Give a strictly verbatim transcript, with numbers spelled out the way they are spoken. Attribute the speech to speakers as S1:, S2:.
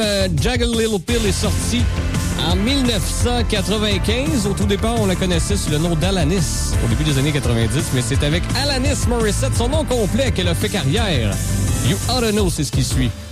S1: Euh, Jagged Little Pill est sorti en dix-neuf cent quatre-vingt-quinze. Au tout départ, on la connaissait sous le nom d'Alanis au début des années quatre-vingt-dix, mais c'est avec Alanis Morissette, son nom complet, qu'elle a fait carrière. You Oughta Know, c'est ce qui suit.